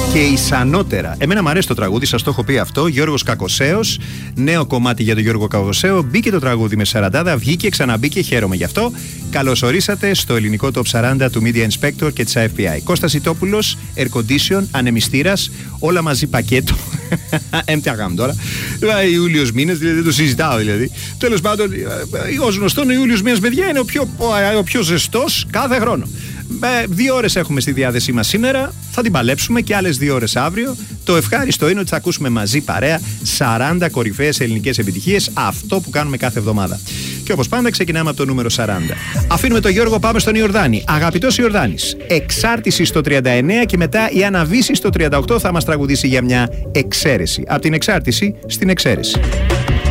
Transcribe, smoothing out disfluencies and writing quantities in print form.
Και ισανότερα. Εμένα μου αρέσει το τραγούδι, σας το έχω πει αυτό. Γιώργος Κακοσέος, νέο κομμάτι για τον Γιώργο Κακοσέο. Μπήκε το τραγούδι με 40, βγήκε, ξαναμπήκε, χαίρομαι γι' αυτό. Καλώς ορίσατε στο ελληνικό Top 40 του Media Inspector και της IFPI. Κώστας Ιτόπουλος, air condition, ανεμιστήρας, όλα μαζί πακέτο. Έμπτιαγαμε τώρα. Ιούλιος μήνας, δηλαδή δεν το συζητάω δηλαδή. Τέλος πάντων, ως γνωστόν, ο Ιούλιος μήνας, παιδιά, είναι ο πιο ζεστός κάθε χρόνο. 2 ώρες έχουμε στη διάθεσή μας σήμερα. Θα την παλέψουμε και άλλες 2 ώρες αύριο. Το ευχάριστο είναι ότι θα ακούσουμε μαζί παρέα 40 κορυφαίες ελληνικές επιτυχίες. Αυτό που κάνουμε κάθε εβδομάδα. Και όπως πάντα ξεκινάμε από το νούμερο 40. Αφήνουμε τον Γιώργο, πάμε στον Ιορδάνη. Αγαπητός Ιορδάνης, εξάρτηση στο 39 και μετά η Αναβίση στο 38 θα μας τραγουδήσει για μια εξαίρεση. Από την εξάρτηση στην εξαίρεση.